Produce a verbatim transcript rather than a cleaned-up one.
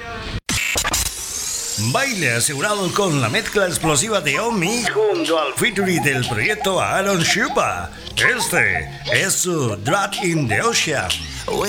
Baile asegurado con la mezcla explosiva de Omi junto al featuring del proyecto Aaron Shupa. Este es su Drag in the Ocean.